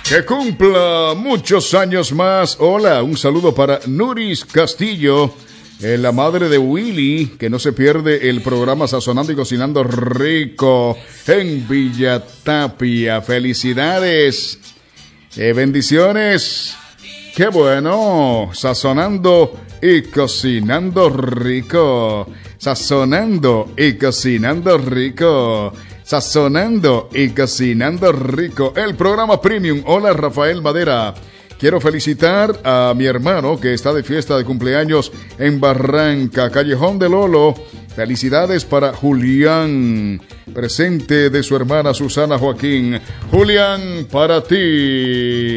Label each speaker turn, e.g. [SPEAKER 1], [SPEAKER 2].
[SPEAKER 1] Que cumpla muchos años más. Hola, un saludo para Nuris Castillo, la madre de Willy, que no se pierde el programa Sazonando y Cocinando Rico en Villa Tapia. Felicidades, bendiciones. Qué bueno, sazonando y cocinando rico. Sazonando y cocinando rico. Sazonando y cocinando rico. El programa Premium. Hola, Rafael Madera. Quiero felicitar a mi hermano que está de fiesta de cumpleaños en Barranca, Callejón de Lolo. Felicidades para Julián, presente de su hermana Susana Joaquín. Julián, para ti.